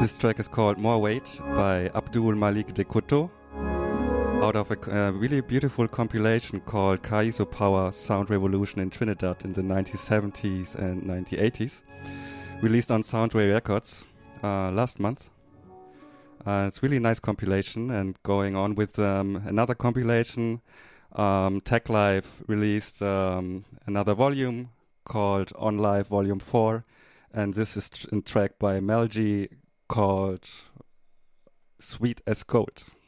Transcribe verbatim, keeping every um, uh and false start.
This track is called More Weight by Abdul Malik de Kutto, out of a uh, really beautiful compilation called Kaizo Power Sound Revolution in Trinidad in the nineteen seventies and nineteen eighties, released on Soundway Records uh, last month. Uh, it's really nice compilation, and going on with um, another compilation, um, Tech Life released um, another volume called On Live Volume four, and this is tr- a track by Melgy called Sweet as Gold.